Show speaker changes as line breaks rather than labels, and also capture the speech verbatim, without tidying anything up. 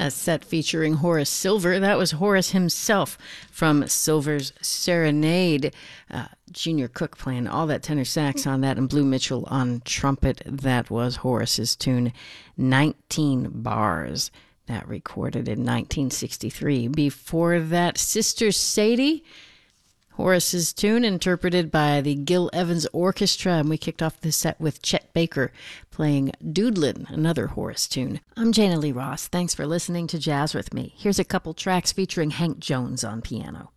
A set featuring Horace Silver. That was Horace himself from Silver's Serenade. Uh, Junior Cook playing all that tenor sax on that, and Blue Mitchell on trumpet. That was Horace's tune, nineteen bars. That recorded in nineteen sixty-three. Before that, Sister Sadie, Horace's tune interpreted by the Gil Evans Orchestra, and we kicked off the set with Chet Baker playing Doodlin', another Horace tune. I'm Jana Lee Ross. Thanks for listening to Jazz with me. Here's a couple tracks featuring Hank Jones on piano.